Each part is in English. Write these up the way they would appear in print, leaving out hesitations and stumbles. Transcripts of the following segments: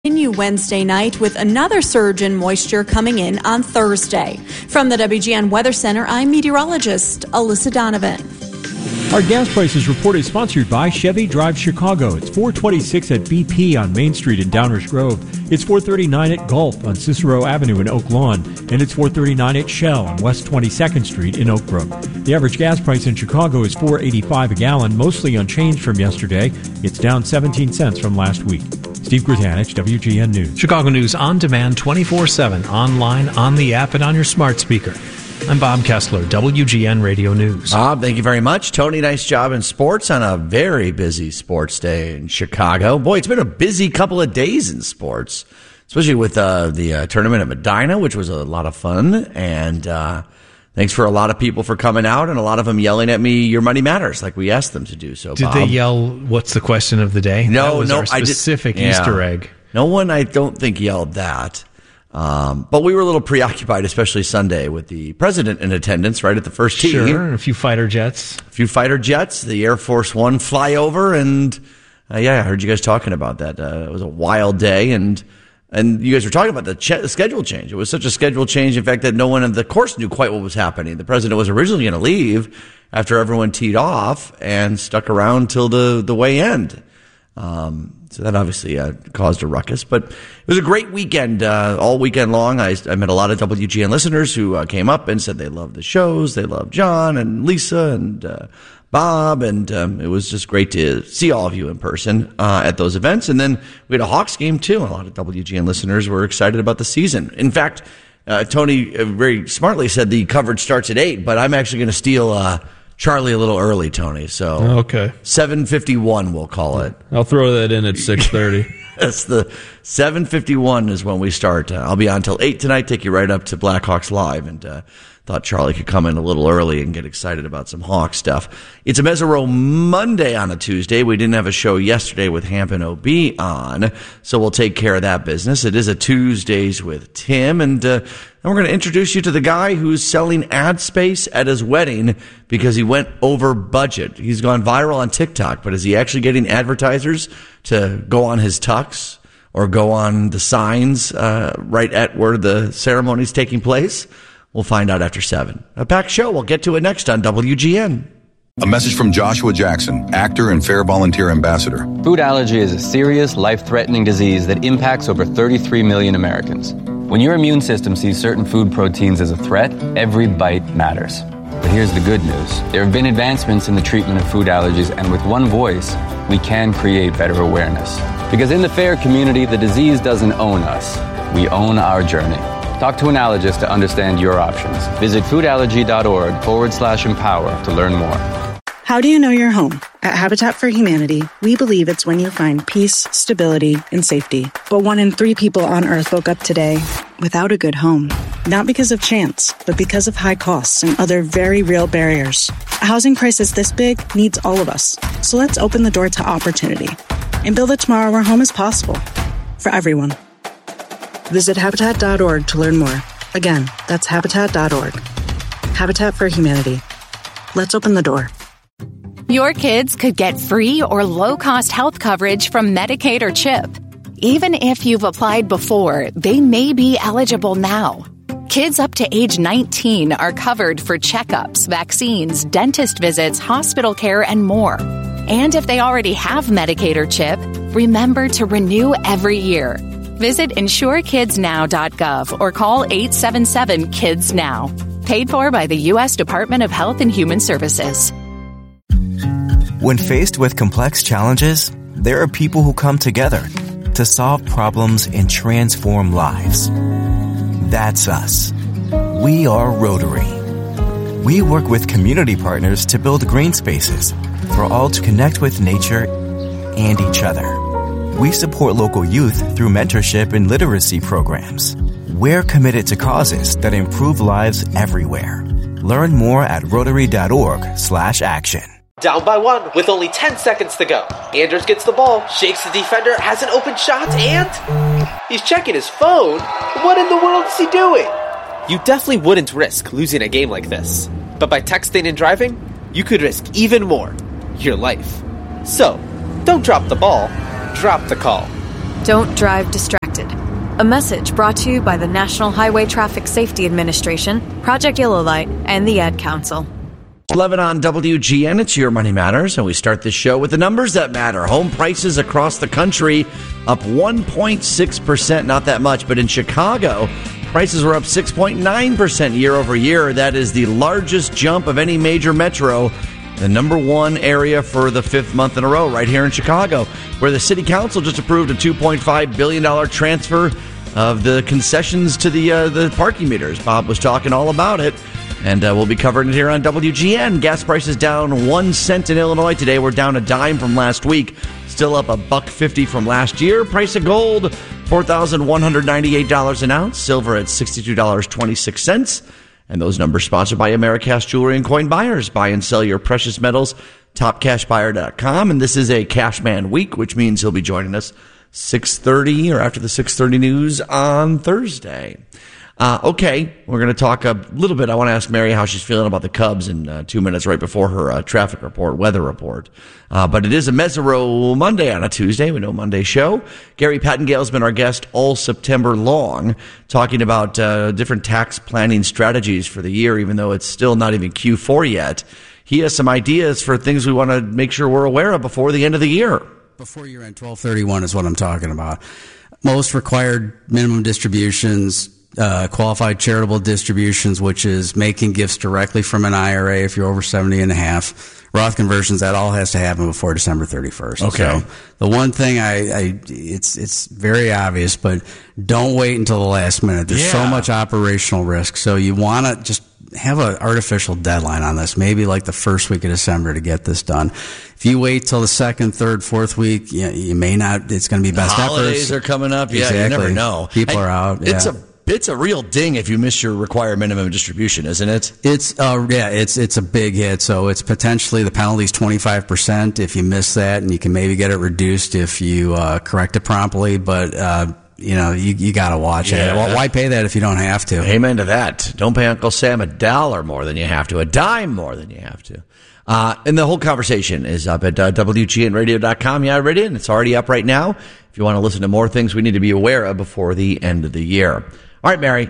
Continue Wednesday night with another surge in moisture coming in on Thursday. From the WGN Weather Center, I'm meteorologist Alyssa Donovan. Our gas prices report is sponsored by Chevy Drive Chicago. It's $4.26 at BP on Main Street in Downers Grove. It's $4.39 at Gulf on Cicero Avenue in Oak Lawn. And it's $4.39 at Shell on West 22nd Street in Oak Brook. The average gas price in Chicago is $4.85 a gallon, mostly unchanged from yesterday. It's down 17 cents from last week. Steve Gratanich, WGN News. Chicago News on demand 24/7, online, on the app, and on your smart speaker. I'm Bob Kessler, WGN Radio News. Bob, thank you very much. Tony, nice job in sports on a very busy sports day in Chicago. Boy, it's been a busy couple of days in sports, especially with the tournament at Medina, which was a lot of fun. And thanks for a lot of people for coming out, and a lot of them yelling at me, "Your money matters," like we asked them to do. So, did Bob, they yell, "What's the question of the day"? No, that was no, our specific Easter egg. No one, I don't think, yelled that. But we were a little preoccupied, especially Sunday, with the president in attendance right at the first tee. Sure, and a few fighter jets. The Air Force One flyover, and I heard you guys talking about that. It was a wild day, and you guys were talking about the schedule change. It was such a schedule change, in fact, that no one on the course knew quite what was happening. The president was originally going to leave after everyone teed off and stuck around till the way end. So that obviously caused a ruckus, but it was a great weekend, all weekend long. I met a lot of WGN listeners who came up and said they loved the shows. They loved John and Lisa and Bob, and it was just great to see all of you in person at those events. And then we had a Hawks game, too. A lot of WGN listeners were excited about the season. In fact, Tony very smartly said the coverage starts at 8, but I'm actually going to steal Charlie a little early, Tony. So okay, 7:51 we'll call it. I'll throw that in at 6:30. That's the 7:51 is when we start. I'll be on till 8 tonight. Take you right up to Blackhawks Live, and thought Charlie could come in a little early and get excited about some Hawks stuff. It's a Mezzaro Monday on a Tuesday. We didn't have a show yesterday with Hamp and OB on, so we'll take care of that business. It is a Tuesdays with Tim, and we're going to introduce you to the guy who's selling ad space at his wedding because he went over budget. He's gone viral on TikTok, but is he actually getting advertisers to go on his tux or go on the signs right at where the ceremony's taking place? We'll find out after 7. A packed show. We'll get to it next on WGN. A message from Joshua Jackson, actor and Fair Volunteer Ambassador. Food allergy is a serious, life-threatening disease that impacts over 33 million Americans. When your immune system sees certain food proteins as a threat, every bite matters. But here's the good news. There have been advancements in the treatment of food allergies, and with one voice, we can create better awareness. Because in the FAIR community, the disease doesn't own us. We own our journey. Talk to an allergist to understand your options. Visit foodallergy.org/empower to learn more. How do you know you're home? At Habitat for Humanity, we believe it's when you find peace, stability, and safety. But 1 in 3 people on Earth woke up today without a good home. Not because of chance, but because of high costs and other very real barriers. A housing crisis this big needs all of us. So let's open the door to opportunity and build a tomorrow where home is possible for everyone. Visit Habitat.org to learn more. Again, that's Habitat.org. Habitat for Humanity. Let's open the door. Your kids could get free or low-cost health coverage from Medicaid or CHIP. Even if you've applied before, they may be eligible now. Kids up to age 19 are covered for checkups, vaccines, dentist visits, hospital care, and more. And if they already have Medicaid or CHIP, remember to renew every year. Visit insurekidsnow.gov or call 877-KIDS-NOW. Paid for by the U.S. Department of Health and Human Services. When faced with complex challenges, there are people who come together to solve problems and transform lives. That's us. We are Rotary. We work with community partners to build green spaces for all to connect with nature and each other. We support local youth through mentorship and literacy programs. We're committed to causes that improve lives everywhere. Learn more at Rotary.org/action. Down by 1 with only 10 seconds to go. Anders gets the ball, shakes the defender, has an open shot, and he's checking his phone. What in the world is he doing? You definitely wouldn't risk losing a game like this. But by texting and driving, you could risk even more. Your life. So, don't drop the ball. Drop the call. Don't drive distracted. A message brought to you by the National Highway Traffic Safety Administration, Project Yellow Light, and the Ad Council. 11 on WGN, it's Your Money Matters, and we start this show with the numbers that matter. Home prices across the country up 1.6%, not that much, but in Chicago, prices were up 6.9% year over year. That is the largest jump of any major metro. The number one area for the fifth month in a row right here in Chicago, where the city council just approved a $2.5 billion transfer of the concessions to the parking meters. Bob was talking all about it, and we'll be covering it here on WGN. Gas prices down 1 cent in Illinois today. We're down a dime from last week. Still up $1.50 from last year. Price of gold, $4,198 an ounce. Silver at $62.26. And those numbers sponsored by Americash Jewelry and Coin Buyers. Buy and sell your precious metals. TopCashBuyer.com. And this is a Cashman week, which means he'll be joining us 6:30 or after the 6:30 news on Thursday. Okay, we're going to talk a little bit. I want to ask Mary how she's feeling about the Cubs in 2 minutes right before her traffic report, weather report. But it is a Mezzaro Monday on a Tuesday. We know Monday show. Gary Pattengale's been our guest all September long, talking about different tax planning strategies for the year, even though it's still not even Q4 yet. He has some ideas for things we want to make sure we're aware of before the end of the year. Before year end, 12/31 is what I'm talking about. Most required minimum distributions, qualified charitable distributions, which is making gifts directly from an IRA if you're over 70 and a half. Roth conversions, that all has to happen before December 31st. Okay. So the one thing it's very obvious, but don't wait until the last minute. There's so much operational risk. So you want to just have an artificial deadline on this, maybe like the first week of December to get this done. If you wait till the second, third, fourth week, you may not. It's going to be best efforts. Holidays are coming up. Yeah, exactly. You never know. People are out. It's a real ding if you miss your required minimum distribution, isn't it? It's a big hit. So it's potentially the penalty is 25% if you miss that, and you can maybe get it reduced if you correct it promptly. But you got to watch it. Well, why pay that if you don't have to? Amen to that. Don't pay Uncle Sam $1 more than you have to, a dime more than you have to. And the whole conversation is up at WGNradio.com. Yeah, I read it, and it's already up right now. If you want to listen to more things we need to be aware of before the end of the year. All right, Mary.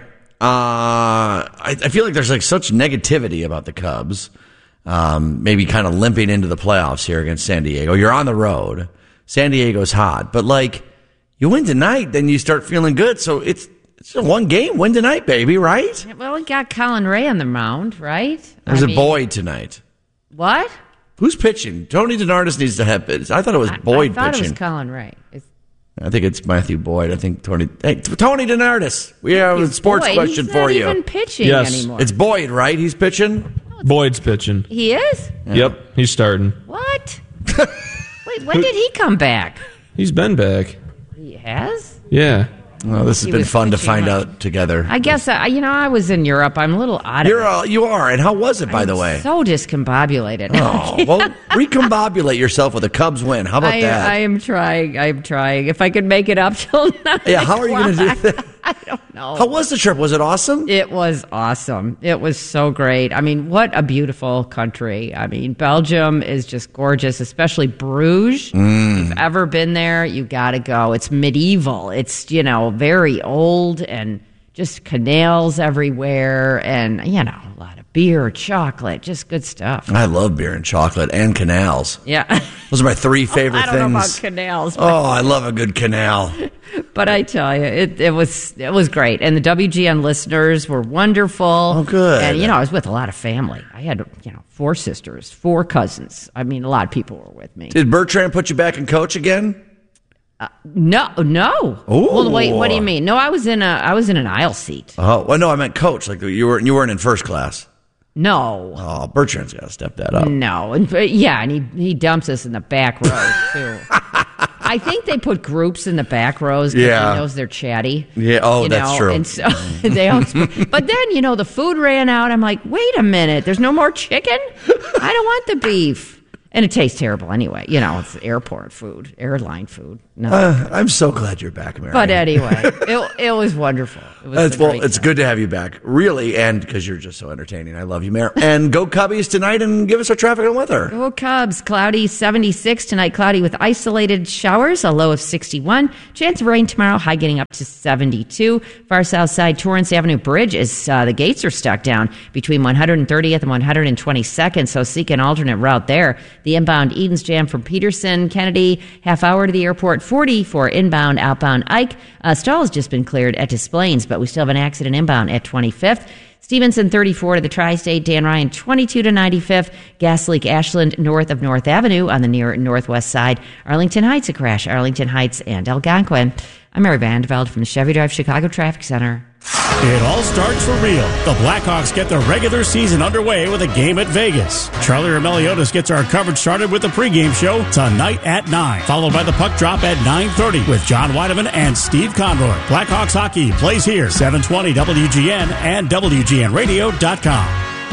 I feel like there's like such negativity about the Cubs. Maybe kind of limping into the playoffs here against San Diego. You're on the road. San Diego's hot, but like you win tonight, then you start feeling good. So it's a one game win tonight, baby, right? Well, we got Colin Ray on the mound, right? There's a Boyd tonight. What? Who's pitching? Tony DeNardis needs to have it. I thought it was Boyd pitching. I thought it was Colin Ray. I think it's Matthew Boyd. I think Tony DeNardis. We have a sports question for you. He's not even pitching anymore. It's Boyd, right? He's pitching? Boyd's pitching. He is? Yeah. Yep, he's starting. What? Wait, when did he come back? He's been back. He has? Yeah. Well, this has been fun to find out together. I guess, I was in Europe. I'm a little out of it. You are. And how was it, by the way? So discombobulated. Oh, well, recombobulate yourself with a Cubs win. How about that? I am trying. If I could make it up till 9 Yeah, how are you going to do that? I don't know. How was the trip? Was it awesome? It was awesome. It was so great. I mean, what a beautiful country. I mean, Belgium is just gorgeous, especially Bruges. If you've ever been there, you got to go. It's medieval. It's, very old and just canals everywhere and, a lot of beer, chocolate, just good stuff. I love beer and chocolate and canals. Yeah. Those are my three favorite things. I don't know about canals. I love a good canal. But I tell you, it was great. And the WGN listeners were wonderful. Oh, good. And, I was with a lot of family. I had, 4 sisters, 4 cousins. I mean, a lot of people were with me. Did Bertrand put you back in coach again? No. Ooh. Well, wait, what do you mean? No, I was in an aisle seat. Oh, well, no, I meant coach. Like you weren't in first class. No. Oh, Bertrand's got to step that up. No. And he dumps us in the back rows, too. I think they put groups in the back rows because he knows they're chatty. Yeah, that's true. And so they always, but then, the food ran out. I'm like, wait a minute, there's no more chicken? I don't want the beef. And it tastes terrible anyway. It's airport food, airline food. I'm so glad you're back, Mary. But anyway, it was wonderful. It's good to have you back, really, and because you're just so entertaining. I love you, Mary. And go Cubbies tonight and give us our traffic and weather. Go Cubs. Cloudy, 76 tonight. Cloudy with isolated showers, a low of 61. Chance of rain tomorrow, high getting up to 72. Far south side, Torrance Avenue Bridge is the gates are stuck down between 130th and 122nd, so seek an alternate route there. The inbound Eden's Jam from Peterson, Kennedy, half hour to the airport, 40 for inbound, outbound Ike. Stall has just been cleared at Des Plaines, but we still have an accident inbound at 25th. Stevenson, 34 to the Tri-State. Dan Ryan, 22 to 95th. Gas leak Ashland north of North Avenue on the near northwest side. Arlington Heights, a crash. Arlington Heights and Algonquin. I'm Mary Vandeveld from the Chevy Drive Chicago Traffic Center. It all starts for real. The Blackhawks get the regular season underway with a game at Vegas. Charlie Romeliotis gets our coverage started with the pregame show tonight at 9, followed by the puck drop at 9:30 with John Weideman and Steve Conroy. Blackhawks hockey plays here, 720 WGN and WGNradio.com.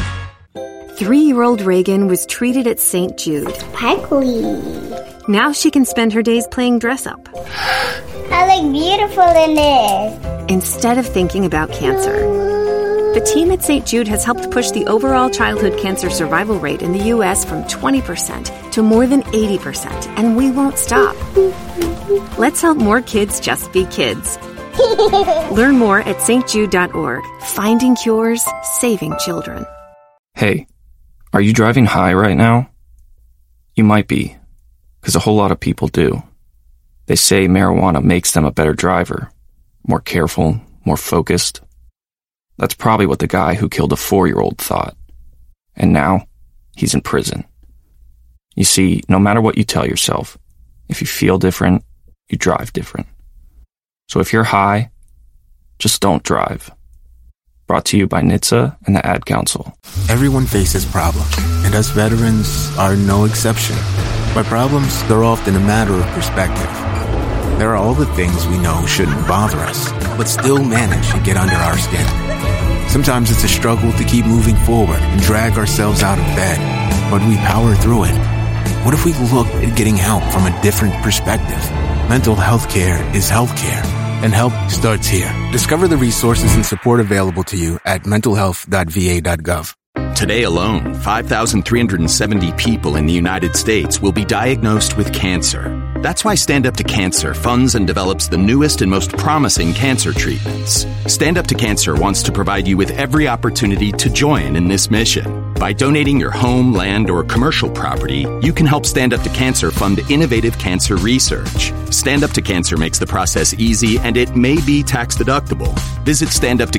3-year-old Reagan was treated at St. Jude. Sparkly. Now she can spend her days playing dress-up. I look beautiful in this. Instead of thinking about cancer. The team at St. Jude has helped push the overall childhood cancer survival rate in the U.S. from 20% to more than 80%, and we won't stop. Let's help more kids just be kids. Learn more at stjude.org. Finding cures, saving children. Hey, are you driving high right now? You might be, because a whole lot of people do. They say marijuana makes them a better driver, more careful, more focused. That's probably what the guy who killed a 4-year-old thought. And now, he's in prison. You see, no matter what you tell yourself, if you feel different, you drive different. So if you're high, just don't drive. Brought to you by NHTSA and the Ad Council. Everyone faces problems, and us veterans are no exception. By problems, they're often a matter of perspective. There are all the things we know shouldn't bother us, but still manage to get under our skin. Sometimes it's a struggle to keep moving forward and drag ourselves out of bed, but we power through it. What if we looked at getting help from a different perspective? Mental health care is health care, and help starts here. Discover the resources and support available to you at mentalhealth.va.gov. Today alone, 5,370 people in the United States will be diagnosed with cancer. That's why Stand Up to Cancer funds and develops the newest and most promising cancer treatments. Stand Up to Cancer wants to provide you with every opportunity to join in this mission. By donating your home, land, or commercial property, you can help Stand Up to Cancer fund innovative cancer research. Stand Up to Cancer makes the process easy, and it may be tax deductible. Visit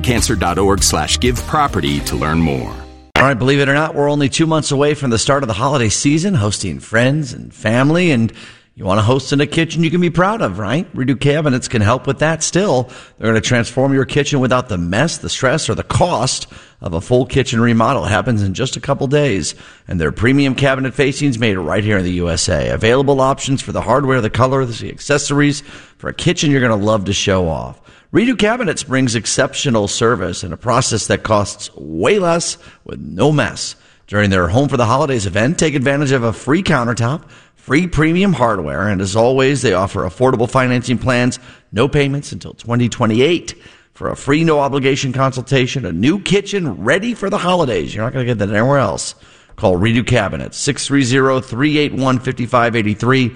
standuptocancer.org/giveproperty to learn more. All right, believe it or not, we're only 2 months away from the start of the holiday season, hosting friends and family, and you want to host in a kitchen you can be proud of, right? Redo Cabinets can help with that still. They're going to transform your kitchen without the mess, the stress, or the cost of a full kitchen remodel. It happens in just a couple days, and their premium cabinet facings made right here in the USA. Available options for the hardware, the colors, the accessories for a kitchen you're going to love to show off. Redo Cabinets brings exceptional service and a process that costs way less with no mess. During their Home for the Holidays event, take advantage of a free countertop, free premium hardware, and as always, they offer affordable financing plans, no payments until 2028. For a free, no-obligation consultation, a new kitchen ready for the holidays. You're not going to get that anywhere else. Call Redo Cabinets, 630-381-5583,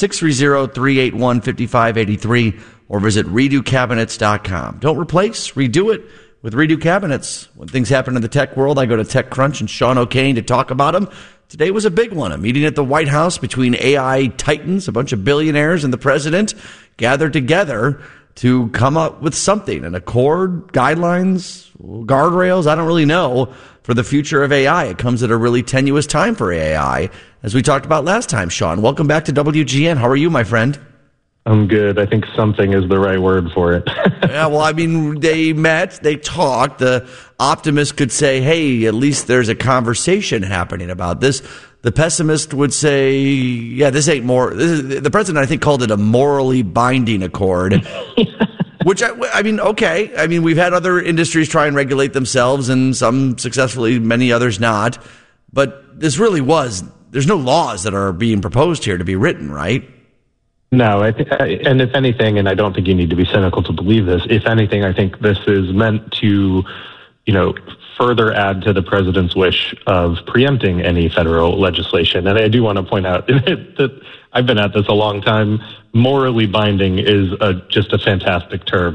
630-381-5583, or visit redocabinets.com. Don't replace, redo it with Redo Cabinets. When things happen in the tech world, I go to TechCrunch and Sean O'Kane to talk about them. Today was a big one, a meeting at the White House between AI titans, a bunch of billionaires, and the president gathered together to come up with something, an accord, guidelines, guardrails, I don't really know, for the future of AI. It comes at a really tenuous time for AI, as we talked about last time. Sean, welcome back to WGN. How are you, my friend? I'm good. I think something is the right word for it. Yeah, well, I mean, they met, they talked. The optimist could say, hey, at least there's a conversation happening about this. The pessimist would say, yeah, this ain't more. The president, I think, called it a morally binding accord. Which, I mean, okay. I mean, we've had other industries try and regulate themselves, and some successfully, many others not. But this really was, there's no laws that are being proposed here to be written, right? No, and if anything, and I don't think you need to be cynical to believe this, if anything, I think this is meant to, further add to the president's wish of preempting any federal legislation. And I do want to point out that I've been at this a long time. Morally binding is just a fantastic term.